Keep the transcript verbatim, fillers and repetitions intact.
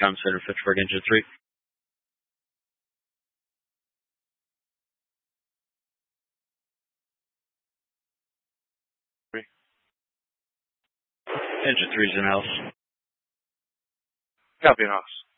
Com Center, Fitchburg, engine three. Three. Engine three's in house. Copy in house.